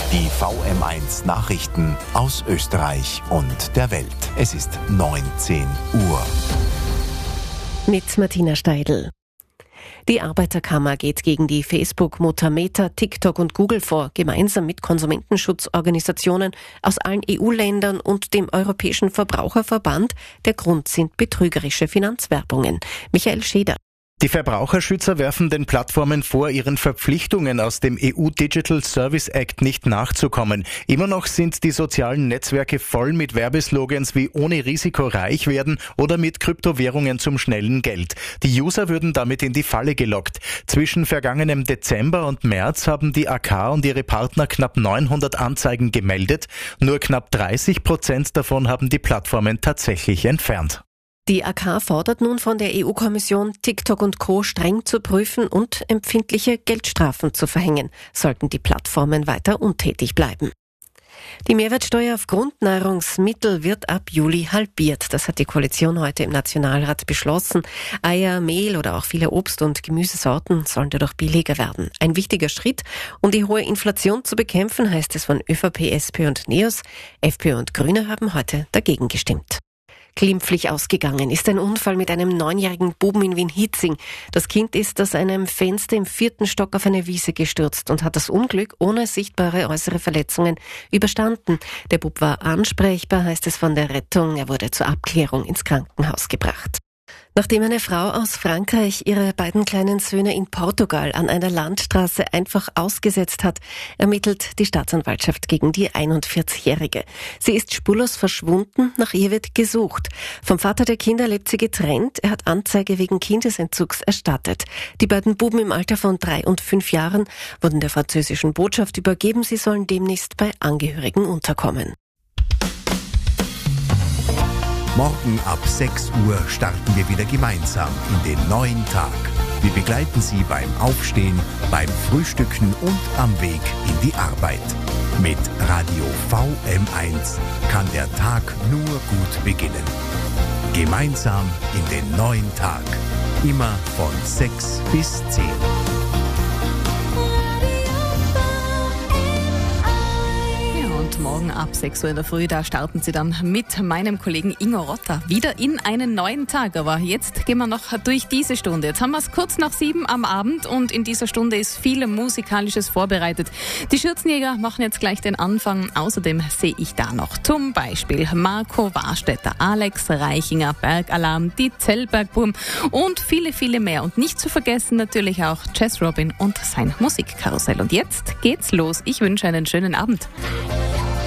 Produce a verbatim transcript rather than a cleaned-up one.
Die V M eins Nachrichten aus Österreich und der Welt. Es ist neunzehn Uhr. Mit Martina Steidl. Die Arbeiterkammer geht gegen die Facebook-Mutter Meta, TikTok und Google vor, gemeinsam mit Konsumentenschutzorganisationen aus allen E U-Ländern und dem Europäischen Verbraucherverband. Der Grund sind betrügerische Finanzwerbungen. Michael Scheder. Die Verbraucherschützer werfen den Plattformen vor, ihren Verpflichtungen aus dem E U Digital Service Act nicht nachzukommen. Immer noch sind die sozialen Netzwerke voll mit Werbeslogans wie ohne Risiko reich werden oder mit Kryptowährungen zum schnellen Geld. Die User würden damit in die Falle gelockt. Zwischen vergangenem Dezember und März haben die A K und ihre Partner knapp neunhundert Anzeigen gemeldet. Nur knapp dreißig Prozent davon haben die Plattformen tatsächlich entfernt. Die A K fordert nun von der E U-Kommission, TikTok und Co. streng zu prüfen und empfindliche Geldstrafen zu verhängen, sollten die Plattformen weiter untätig bleiben. Die Mehrwertsteuer auf Grundnahrungsmittel wird ab Juli halbiert. Das hat die Koalition heute im Nationalrat beschlossen. Eier, Mehl oder auch viele Obst- und Gemüsesorten sollen dadurch billiger werden. Ein wichtiger Schritt, um die hohe Inflation zu bekämpfen, heißt es von ÖVP, S P und NEOS. FPÖ und Grüne haben heute dagegen gestimmt. Glimpflich ausgegangen ist ein Unfall mit einem neunjährigen Buben in Wien-Hietzing. Das Kind ist aus einem Fenster im vierten Stock auf eine Wiese gestürzt und hat das Unglück ohne sichtbare äußere Verletzungen überstanden. Der Bub war ansprechbar, heißt es von der Rettung. Er wurde zur Abklärung ins Krankenhaus gebracht. Nachdem eine Frau aus Frankreich ihre beiden kleinen Söhne in Portugal an einer Landstraße einfach ausgesetzt hat, ermittelt die Staatsanwaltschaft gegen die einundvierzigjährige. Sie ist spurlos verschwunden, nach ihr wird gesucht. Vom Vater der Kinder lebt sie getrennt, er hat Anzeige wegen Kindesentzugs erstattet. Die beiden Buben im Alter von drei und fünf Jahren wurden der französischen Botschaft übergeben, sie sollen demnächst bei Angehörigen unterkommen. Morgen ab sechs Uhr starten wir wieder gemeinsam in den neuen Tag. Wir begleiten Sie beim Aufstehen, beim Frühstücken und am Weg in die Arbeit. Mit Radio V M eins kann der Tag nur gut beginnen. Gemeinsam in den neuen Tag. Immer von sechs bis zehn. Morgen ab sechs Uhr in der Früh, da starten Sie dann mit meinem Kollegen Ingo Rotter wieder in einen neuen Tag. Aber jetzt gehen wir noch durch diese Stunde. Jetzt haben wir es kurz nach sieben am Abend und in dieser Stunde ist viel Musikalisches vorbereitet. Die Schürzenjäger machen jetzt gleich den Anfang. Außerdem sehe ich da noch zum Beispiel Marco Warstetter, Alex Reichinger, Bergalarm, die Zellbergburm und viele, viele mehr. Und nicht zu vergessen natürlich auch Jazz Robin und sein Musikkarussell. Und jetzt geht's los. Ich wünsche einen schönen Abend.